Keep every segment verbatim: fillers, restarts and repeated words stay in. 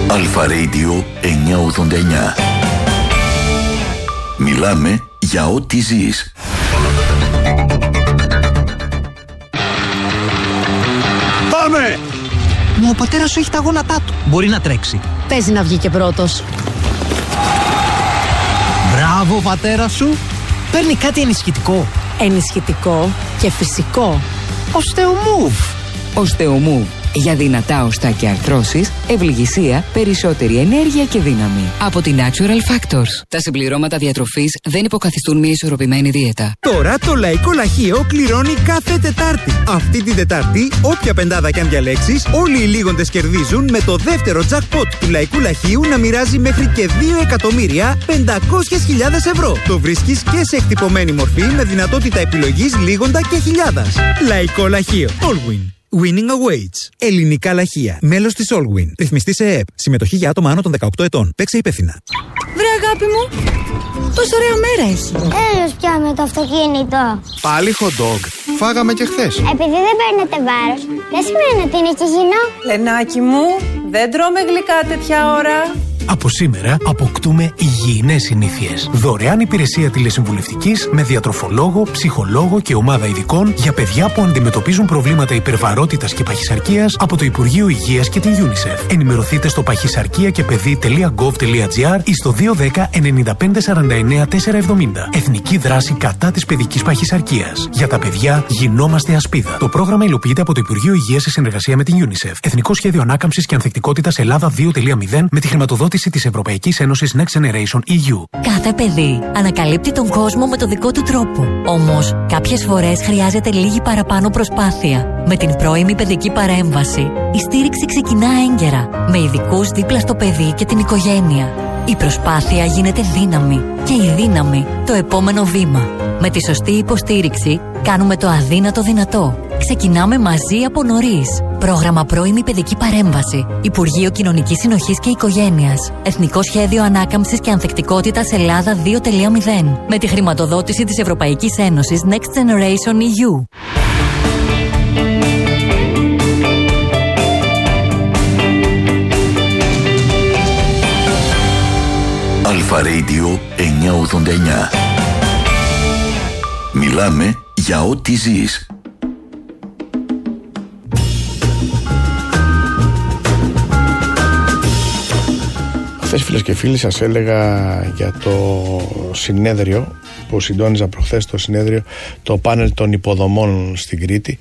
Αλφα Radio εννιακόσια ογδόντα εννιά. Μιλάμε για ό,τι ζεις. Πάμε! Μα ο πατέρας σου έχει τα γόνατά του. Μπορεί να τρέξει. Παίζει να βγει και πρώτος. Μπράβο, πατέρα σου. Παίρνει κάτι ενισχυτικό. Ενισχυτικό και φυσικό. Οστεομούβ. Οστεομούβ. Για δυνατά οστά και αρθρώσεις, ευληγησία, περισσότερη ενέργεια και δύναμη. Από την Natural Factors. Τα συμπληρώματα διατροφής δεν υποκαθιστούν μια ισορροπημένη δίαιτα. Τώρα το Λαϊκό Λαχείο κληρώνει κάθε Τετάρτη. Αυτή την Τετάρτη, όποια πεντάδα κι αν διαλέξεις, όλοι οι λίγοντες κερδίζουν με το δεύτερο jackpot του Λαϊκού Λαχείου να μοιράζει μέχρι και δύο εκατομμύρια πεντακόσιες χιλιάδες ευρώ. Το βρίσκεις και σε εκτυπωμένη μορφή με δυνατότητα επιλογής λίγοντα και χιλιάδας. Λαϊκό Λαχείο. Allwin. Winning awaits. Ελληνικά λαχεία. Μέλος της Allwin. Ρυθμιστή σε ΕΕΠ. Συμμετοχή για άτομα άνω των δεκαοκτώ ετών. Παίξε υπεύθυνα. Βρε αγάπη μου, πόσο ωραία μέρα έχει. Έλος πια με το αυτοκίνητο. Πάλι hot dog. Φάγαμε και χθες. Επειδή δεν παίρνετε βάρος, δεν σημαίνει ότι είναι και υγιεινό. Λενάκι μου, δεν τρώμε γλυκά τέτοια ώρα. Από σήμερα αποκτούμε υγιεινές συνήθειες. Δωρεάν υπηρεσία τηλεσυμβουλευτικής με διατροφολόγο, ψυχολόγο και ομάδα ειδικών για παιδιά που αντιμετωπίζουν προβλήματα υπερβαρότητας και παχυσαρκίας από το Υπουργείο Υγείας και την UNICEF. Ενημερωθείτε στο παχυσαρκία και παιδί τελεία γκοβ τελεία τζι άρ ή στο δύο ένα μηδέν εννιά πέντε σαράντα εννιά τετρακόσια εβδομήντα. Εθνική δράση κατά της παιδικής παχυσαρκίας. Για τα παιδιά γινόμαστε ασπίδα. Το πρόγραμμα υλοποιείται από το Υπουργείο Υγείας σε συνεργασία με την UNICEF. Εθνικό Σχέδιο Ανάκαμψης και Ανθεκτικότητας Ελλάδα δύο κόμμα μηδέν με τη χρηματοδότηση της Ευρωπαϊκής Ένωσης Next Generation ι γιου. Κάθε παιδί ανακαλύπτει τον κόσμο με το δικό του τρόπο. Όμως, κάποιες φορές χρειάζεται λίγη παραπάνω προσπάθεια. Με την πρώιμη παιδική παρέμβαση, η στήριξη ξεκινά έγκαιρα, με ειδικούς δίπλα στο παιδί και την οικογένεια. Η προσπάθεια γίνεται δύναμη και η δύναμη το επόμενο βήμα. Με τη σωστή υποστήριξη κάνουμε το αδύνατο δυνατό. Ξεκινάμε μαζί από νωρίς. Πρόγραμμα πρώιμη παιδική παρέμβαση. Υπουργείο Κοινωνικής Συνοχής και Οικογένειας. Εθνικό Σχέδιο Ανάκαμψης και Ανθεκτικότητας Ελλάδα δύο κόμμα μηδέν. Με τη χρηματοδότηση της Ευρωπαϊκής Ένωσης Next Generation ι γιου. Αλφα Radio εννιακόσια ογδόντα εννιά. Μιλάμε για ό,τι ζεις. Χθες, φίλες και φίλοι, σας έλεγα για το συνέδριο που συντόνιζα προχθές, το συνέδριο, το πάνελ των υποδομών στην Κρήτη.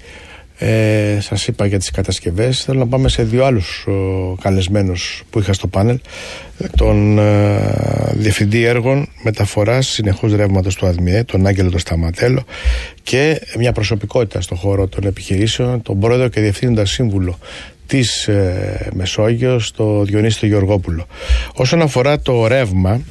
Ε, σας είπα για τις κατασκευές. Θέλω να πάμε σε δύο άλλους ο, καλεσμένους που είχα στο πάνελ. Τον ε, Διευθυντή Έργων Μεταφοράς Συνεχούς Ρεύματος του ΑΔΜΙΕ, τον Άγγελο τον Σταματέλο, και μια προσωπικότητα στον χώρο των επιχειρήσεων, τον Πρόεδρο και Διευθύνοντα Σύμβουλο της ε, Μεσόγειος, το Διονύση τον Γεωργόπουλο. Όσον αφορά το ρεύμα,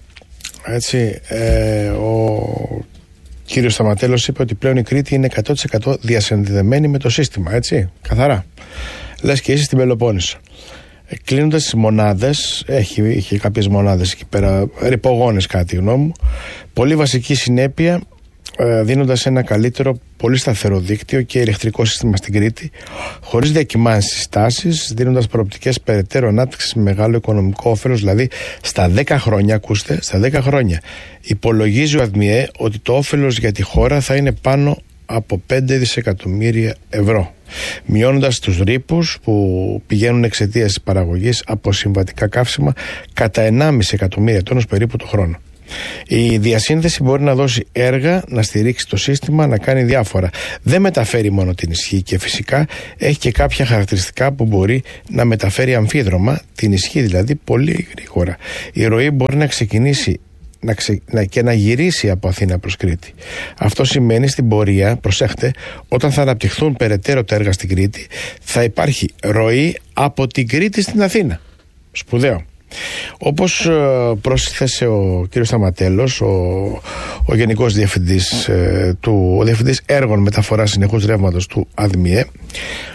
έτσι, ε, ο κύριος Σταματέλος είπε ότι πλέον η Κρήτη είναι εκατό τοις εκατό διασυνδεδεμένη με το σύστημα, έτσι, καθαρά. Λες και είσαι στην Πελοπόννησο. Ε, κλείνοντας τις μονάδες, έχει, έχει κάποιες μονάδες εκεί πέρα, ρυπογόνες κατά τη γνώμη μου, πολύ βασική συνέπεια, ε, δίνοντας ένα καλύτερο, πολύ σταθερό δίκτυο και ηλεκτρικό σύστημα στην Κρήτη, χωρίς διακυμάνσεις τάσεις, δίνοντας προοπτικές περαιτέρω ανάπτυξης με μεγάλο οικονομικό όφελος. Δηλαδή, στα δέκα χρόνια, ακούστε, στα δέκα χρόνια υπολογίζει ο ΑΔΜΙΕ ότι το όφελος για τη χώρα θα είναι πάνω από πέντε δισεκατομμύρια ευρώ, μειώνοντας τους ρήπους που πηγαίνουν εξαιτίας της παραγωγής από συμβατικά καύσιμα κατά ενάμιση εκατομμύρια τόνους περίπου το χρόνο. Η διασύνδεση μπορεί να δώσει έργα, να στηρίξει το σύστημα, να κάνει διάφορα. Δεν μεταφέρει μόνο την ισχύ και φυσικά έχει και κάποια χαρακτηριστικά που μπορεί να μεταφέρει αμφίδρομα, την ισχύ δηλαδή, πολύ γρήγορα. Η ροή μπορεί να ξεκινήσει να ξε... να... και να γυρίσει από Αθήνα προς Κρήτη. Αυτό σημαίνει στην πορεία, προσέχτε, όταν θα αναπτυχθούν περαιτέρω τα έργα στην Κρήτη, θα υπάρχει ροή από την Κρήτη στην Αθήνα. Σπουδαίο. Όπως ε, πρόσθεσε ο κ. Σταματέλος, ο, ο Γενικός Διευθυντής, ε, του, ο Διευθυντής Έργων Μεταφοράς Συνεχούς Ρεύματος του ΑΔΜΙΕ,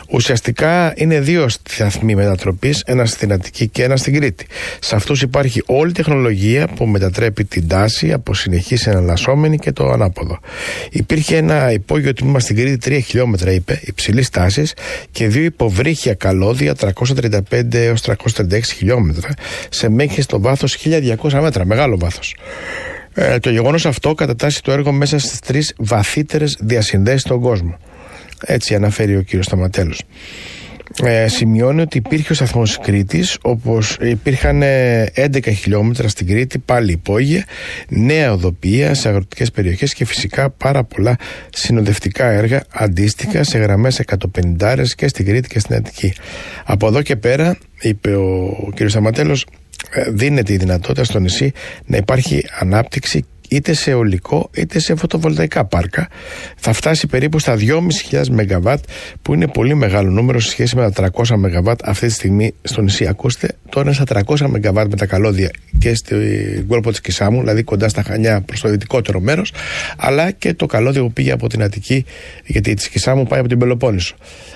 Ουσιαστικά είναι δύο σταθμοί μετατροπής, ένα στην Αττική και ένα στην Κρήτη. Σε αυτούς υπάρχει όλη η τεχνολογία που μετατρέπει την τάση από συνεχή σε εναλλασσόμενη και το ανάποδο. Υπήρχε ένα υπόγειο τμήμα στην Κρήτη τρία χιλιόμετρα, είπε, υψηλής τάσης, και δύο υποβρύχια καλώδια τριακόσια τριάντα πέντε έως τριακόσια τριάντα έξι χιλιόμετρα σε μέγιστο βάθος χίλια διακόσια μέτρα, μεγάλο βάθος. Ε, το γεγονός αυτό κατατάσσει το έργο μέσα στις τρεις βαθύτερες διασυνδέσεις στον κόσμο. Έτσι αναφέρει ο κύριος Σταματέλος. Ε, σημειώνει ότι υπήρχε ο σταθμός Κρήτης, όπως υπήρχαν έντεκα χιλιόμετρα στην Κρήτη, πάλι υπόγεια, νέα οδοποιία σε αγροτικές περιοχές και φυσικά πάρα πολλά συνοδευτικά έργα αντίστοιχα σε γραμμές εκατοπενηντάρες και στην Κρήτη και στην Αττική. Από εδώ και πέρα, είπε ο κύριος Σταματέλος, δίνεται η δυνατότητα στο νησί να υπάρχει ανάπτυξη είτε σε αιωλικό είτε σε φωτοβολταϊκά πάρκα. Θα φτάσει περίπου στα δυόμισι χιλιάδες μεγαβάτ, που είναι πολύ μεγάλο νούμερο σε σχέση με τα τριακόσια μεγαβάτ αυτή τη στιγμή στο νησί. Ακούστε, τώρα είναι στα τριακόσια μεγαβάτ με τα καλώδια και στην κόλπο της Κισάμου, δηλαδή κοντά στα Χανιά προς το δυτικότερο μέρος, αλλά και το καλώδιο που πήγε από την Αττική, γιατί της Κισάμου πάει από την Πελοπόννησο.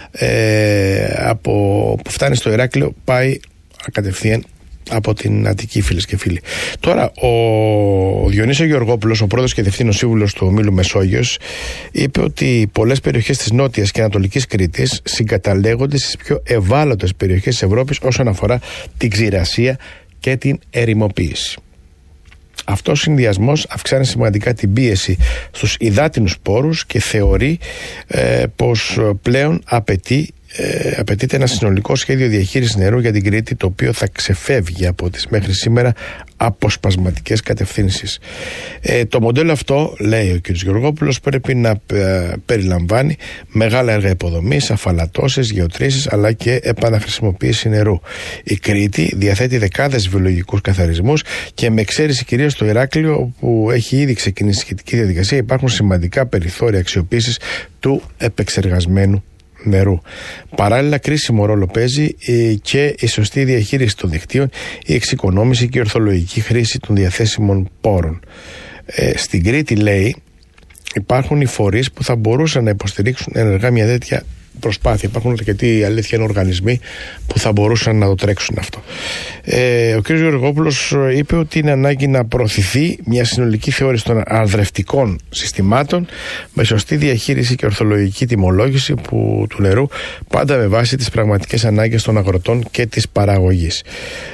Ε, από, που φτάνει στο Ηράκλειο πάει κατευθείαν από την Αττική, φίλες και φίλοι. Τώρα, ο Διονύσης Γεωργόπουλος, ο πρόεδρος και διευθύνων σύμβουλος του ομίλου Μεσόγειος, είπε ότι πολλές περιοχές της νότιας και ανατολικής Κρήτης συγκαταλέγονται στις πιο ευάλωτες περιοχές της Ευρώπης όσον αφορά την ξηρασία και την ερημοποίηση. Αυτός ο συνδυασμός αυξάνει σημαντικά την πίεση στους υδάτινους πόρους και θεωρεί ε, πως πλέον απαιτεί Ε, απαιτείται ένα συνολικό σχέδιο διαχείρισης νερού για την Κρήτη, το οποίο θα ξεφεύγει από τις μέχρι σήμερα αποσπασματικές κατευθύνσεις. Ε, το μοντέλο αυτό, λέει ο κ. Γεωργόπουλος, πρέπει να ε, περιλαμβάνει μεγάλα έργα υποδομής, αφαλατώσεις, γεωτρήσεις αλλά και επαναχρησιμοποίηση νερού. Η Κρήτη διαθέτει δεκάδες βιολογικούς καθαρισμούς και με εξαίρεση κυρίως το Ηράκλειο, που έχει ήδη ξεκινήσει σχετική διαδικασία, υπάρχουν σημαντικά περιθώρια αξιοποίησης του επεξεργασμένου νερού. Παράλληλα, κρίσιμο ρόλο παίζει ε, και η σωστή διαχείριση των δικτύων, η εξοικονόμηση και η ορθολογική χρήση των διαθέσιμων πόρων. Ε, στην Κρήτη, λέει, υπάρχουν οι φορείς που θα μπορούσαν να υποστηρίξουν ενεργά μια τέτοια προσπάθεια. Υπάρχουν αρκετοί, αλήθεια, οργανισμοί που θα μπορούσαν να το τρέξουν αυτό. Ε, ο κ. Γεωργόπουλος είπε ότι είναι ανάγκη να προωθηθεί μια συνολική θεώρηση των αρδρευτικών συστημάτων με σωστή διαχείριση και ορθολογική τιμολόγηση που, του νερού, πάντα με βάση τις πραγματικές ανάγκες των αγροτών και της παραγωγής.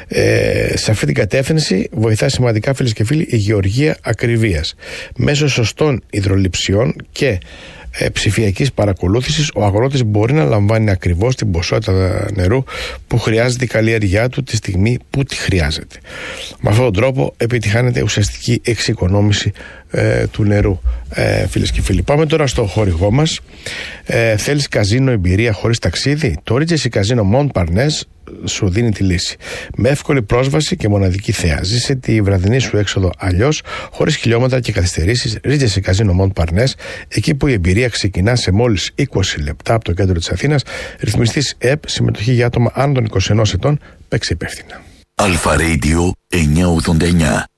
Ε, σε αυτή την κατεύθυνση βοηθά σημαντικά, φίλες και φίλοι, η γεωργία ακριβίας. Μέσω σωστών υδρολειψιών και Ε, ψηφιακής παρακολούθησης, ο αγρότης μπορεί να λαμβάνει ακριβώς την ποσότητα νερού που χρειάζεται η καλλιέργειά του τη στιγμή που τη χρειάζεται. Με αυτόν τον τρόπο επιτυχάνεται ουσιαστική εξοικονόμηση ε, του νερού, ε, φίλες και φίλοι. Πάμε τώρα στο χορηγό μας. Ε, θέλεις καζίνο εμπειρία χωρίς ταξίδι? Το Regency Casino Montparnasse σου δίνει τη λύση. Με εύκολη πρόσβαση και μοναδική θέα. Ζήσε τη βραδινή σου έξοδο αλλιώς, χωρίς χιλιόμετρα και καθυστερήσεις. Regency Casino Montparnasse, εκεί που η εμπειρία ξεκινά σε μόλις είκοσι λεπτά από το κέντρο της Αθήνας. Ρυθμιστής ΕΠ, συμμετοχή για άτομα άνω των είκοσι ενός ετών. Παίξε υπεύθυνα. Αλφα Radio εννιακόσια ογδόντα εννιά.